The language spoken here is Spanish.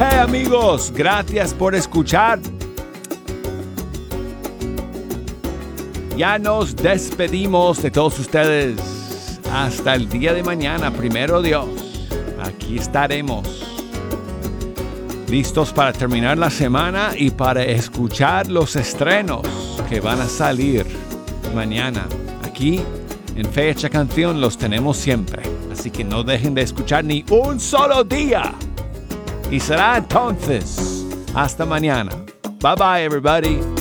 amigos, gracias por escuchar. Ya nos despedimos de todos ustedes. Hasta el día de mañana, primero Dios. Aquí estaremos. Listos para terminar la semana y para escuchar los estrenos que van a salir mañana. Aquí en Fecha Canción los tenemos siempre. Así que no dejen de escuchar ni un solo día. Y será entonces hasta mañana. Bye bye everybody.